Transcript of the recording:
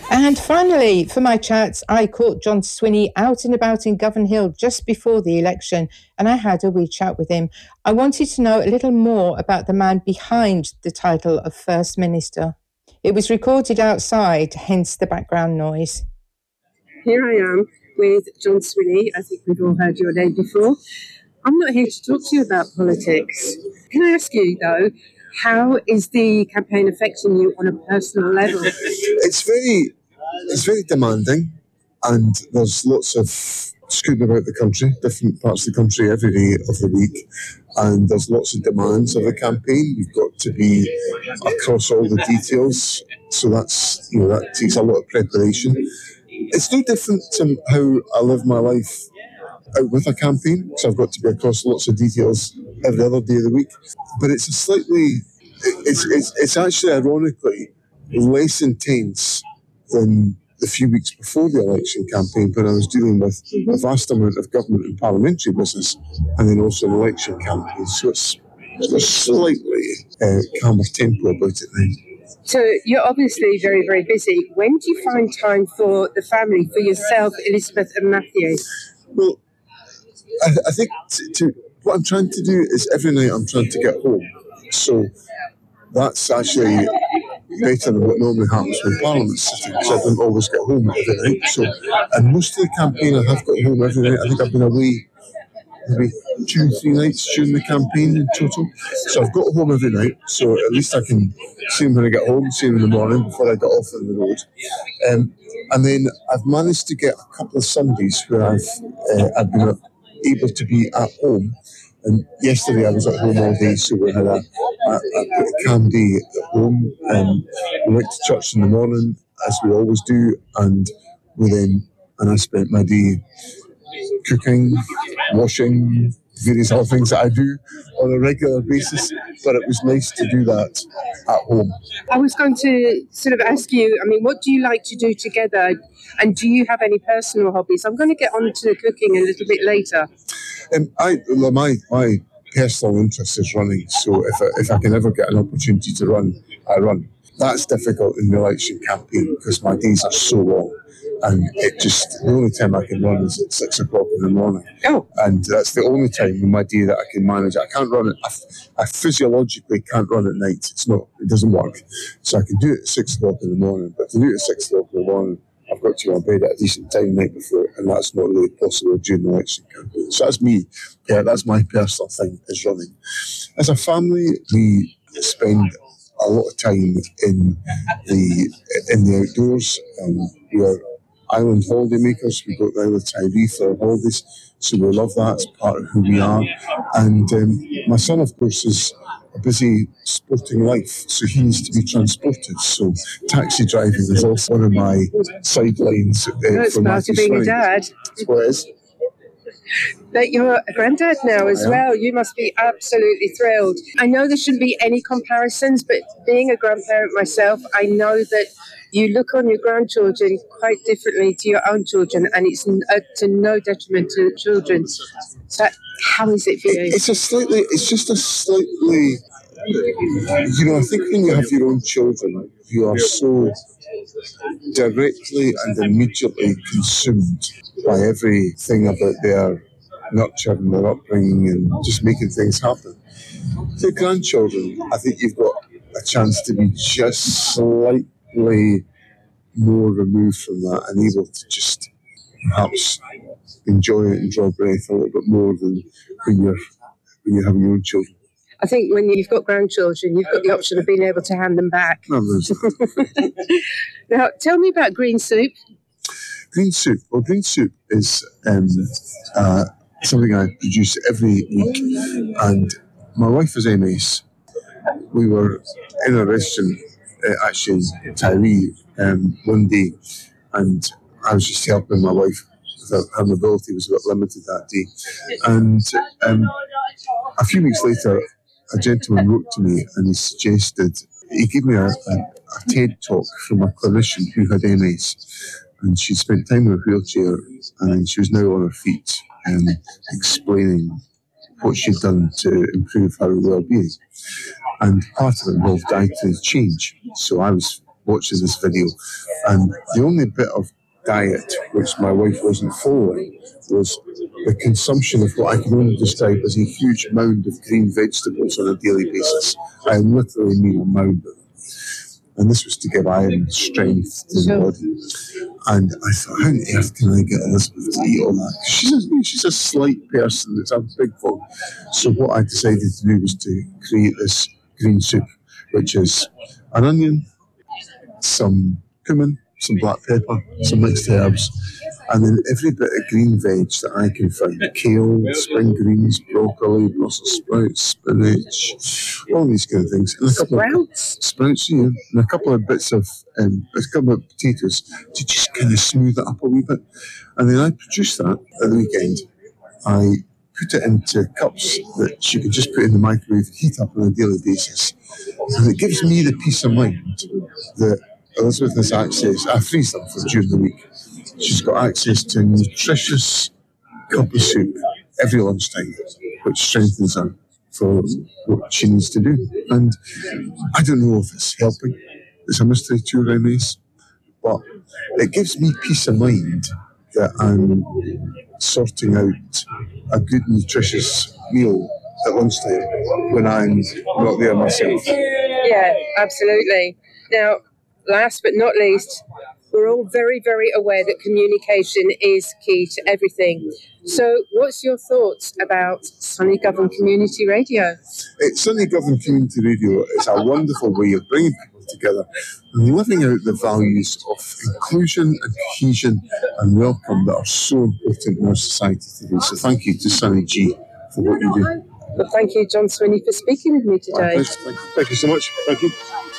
And finally, for my chats, I caught John Swinney out and about in Govan Hill just before the election, and I had a wee chat with him. I wanted to know a little more about the man behind the title of First Minister. It was recorded outside, hence the background noise. Here I am with John Swinney. I think we've all heard your name before. I'm not here to talk to you about politics. Can I ask you, though, how is the campaign affecting you on a personal level? It's very demanding, and there's lots of scrutiny about the country, different parts of the country every day of the week, and there's lots of demands of the campaign. You've got to be across all the details, so that takes a lot of preparation. It's no different to how I live my life out with a campaign, so I've got to be across lots of details every other day of the week. But it's it's actually ironically less intense than the few weeks before the election campaign, when I was dealing with a vast amount of government and parliamentary business, and then also an election campaign. So it's got a slightly calmer tempo about it now. So you're obviously very, very busy. When do you find time for the family, for yourself, Elizabeth and Matthew? Well, I think what I'm trying to do is every night I'm trying to get home. So that's actually better than what normally happens when Parliament's sitting, because I don't always get home every night. So, and most of the campaign I have got home every night. I think I've been away maybe 2-3 nights during the campaign in total. So I've got home every night, so at least I can see them when I get home, see them in the morning before I get off on the road. And then I've managed to get a couple of Sundays where I've been able to be at home. And yesterday I was at home all day, so we had a calm day at home. We went to church in the morning, as we always do, and I spent my day cooking, washing, various other things that I do on a regular basis, but it was nice to do that at home. I was going to sort of ask you, what do you like to do together, and do you have any personal hobbies? I'm going to get on to cooking a little bit later. My personal interest is running, so if I can ever get an opportunity to run, I run. That's difficult in the election campaign because my days are so long. And the only time I can run is at 6 o'clock in the morning. Oh. And that's the only time in my day that I can manage. I can't run it. I physiologically can't run at night. It doesn't work. So I can do it at 6 o'clock in the morning. But to do it at 6 o'clock in the morning, I've got to go to bed at a decent time the night before, and that's not really possible during the election campaign. So that's me. Yeah, that's my personal thing, is running. As a family, we spend a lot of time in the outdoors. We are island holiday makers. We go to the Isle of Tiree for our holidays, so we love that. It's part of who we are. And my son, of course, is a busy sporting life, so he needs to be transported. So taxi driving is also one of my sidelines. That's part of being a dad. That's what it is. That you're a granddad now as well. You must be absolutely thrilled. I know there shouldn't be any comparisons, but being a grandparent myself, I know that you look on your grandchildren quite differently to your own children, and it's to no detriment to the children. So how is it for you? It's just a slightly, I think when you have your own children, you are so directly and immediately consumed by everything about their nurture and their upbringing and just making things happen. The grandchildren, I think you've got a chance to be just slightly more removed from that and able to just perhaps enjoy it and draw breath a little bit more than when you're having your own children. I think when you've got grandchildren, you've got the option of being able to hand them back. Now, tell me about Green Soup. Green Soup. Well, Green Soup is something I produce every week, and my wife is MS. We were in a restaurant, actually in Tiree, one day, and I was just helping my wife. Her mobility was a bit limited that day, and a few weeks later, a gentleman wrote to me and he gave me a TED talk from a clinician who had MS, and she spent time in a wheelchair, and she was now on her feet and explaining what she'd done to improve her well-being. And part of it involved dietary change. So I was watching this video, and the only bit of diet which my wife wasn't following was the consumption of what I can only describe as a huge mound of green vegetables on a daily basis. I literally mean a mound of them. And this was to give iron strength to the body. And I thought, how on earth can I get Elizabeth to eat all that? She's a slight person that's a big folk. So what I decided to do was to create this green soup, which is an onion, some cumin, some black pepper, some mixed herbs, and then every bit of green veg that I can find: kale, spring greens, broccoli, Brussels sprouts, spinach, all these kind of things. And a couple sprouts, yeah, and a couple of bits of potatoes to just kind of smooth it up a wee bit. And then I produce that at the weekend. I put it into cups that you can just put in the microwave, heat up on a daily basis, and it gives me the peace of mind that Elizabeth has access. I freeze them for during the week. She's got access to a nutritious cup of soup every lunchtime, which strengthens her for what she needs to do. And I don't know if it's helping. It's a mystery to RMS, but it gives me peace of mind that I'm sorting out a good, nutritious meal at lunchtime when I'm not there myself. Yeah, absolutely. Now, last but not least, we're all very, very aware that communication is key to everything. So what's your thoughts about Sunny Govan Community Radio? Sunny Govan Community Radio is a wonderful way of bringing people together and living out the values of inclusion and cohesion and welcome that are so important in our society today. So thank you to Sunny G for what you do. Well, thank you, John Swinney, for speaking with me today. Thank you so much. Thank you.